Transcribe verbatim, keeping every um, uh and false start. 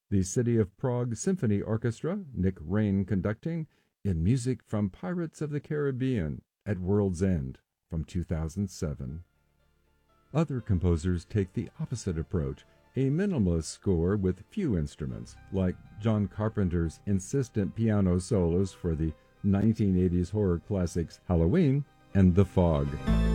The City of Prague Symphony Orchestra, Nick Rain conducting, in Music from Pirates of the Caribbean at World's End from two thousand seven. Other composers take the opposite approach, a minimalist score with few instruments, like John Carpenter's insistent piano solos for the nineteen eighties horror classics Halloween and The Fog.